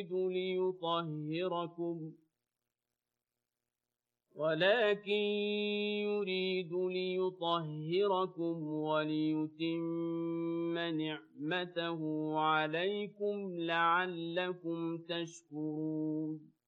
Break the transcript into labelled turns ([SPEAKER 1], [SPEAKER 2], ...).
[SPEAKER 1] ولكن يريد ليطهركم وليتم نعمته عليكم لعلكم تشكرون